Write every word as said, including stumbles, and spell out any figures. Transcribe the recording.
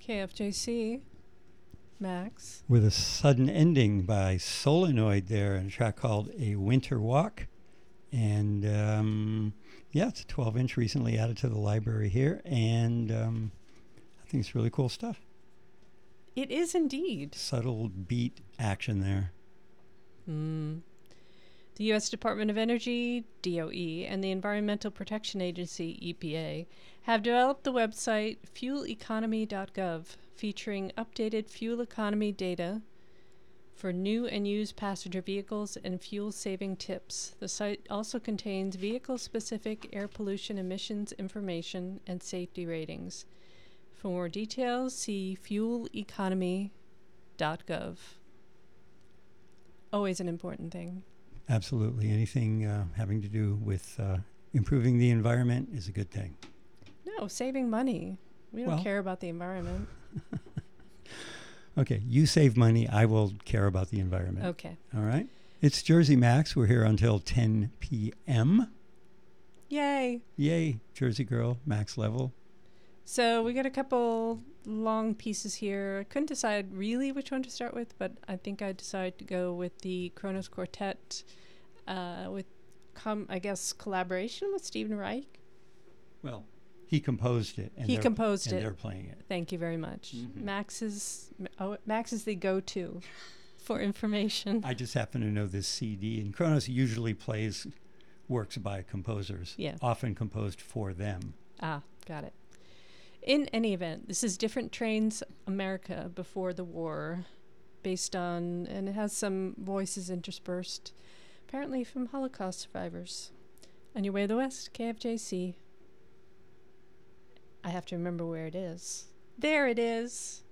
K F J C, Max. With a sudden ending by Solenoid there, and a track called A Winter Walk. And um, yeah, it's a twelve inch recently added to the library here. And um, I think it's really cool stuff. It is indeed. Subtle beat action there. Mm. The U S Department of Energy, D O E, and the Environmental Protection Agency, E P A, have developed the website fuel economy dot gov, featuring updated fuel economy data for new and used passenger vehicles and fuel-saving tips. The site also contains vehicle-specific air pollution emissions information and safety ratings. For more details, see fuel economy dot gov. Always an important thing. Absolutely. Anything uh, having to do with uh, improving the environment is a good thing. No, saving money. We don't Well, care about the environment. Okay, you save money. I will care about the environment. Okay. All right. It's Jersey Max. We're here until ten p.m. Yay. Yay, Jersey Girl, Max Level. So we got a couple long pieces here. I couldn't decide really which one to start with, but I think I decided to go with the Kronos Quartet uh, with, com- I guess, collaboration with Stephen Reich. Well, he composed it. And He they're- composed and it. they're playing it. Thank you very much. Mhm. Max is oh, Max is the go-to for information. I just happen to know this C D, and Kronos usually plays works by composers, Yeah. often composed for them. Ah, got it. In any event, this is Different Trains America Before the War, based on, and it has some voices interspersed, apparently from Holocaust survivors. On your way to the West, K F J C. I have to remember where it is. There it is.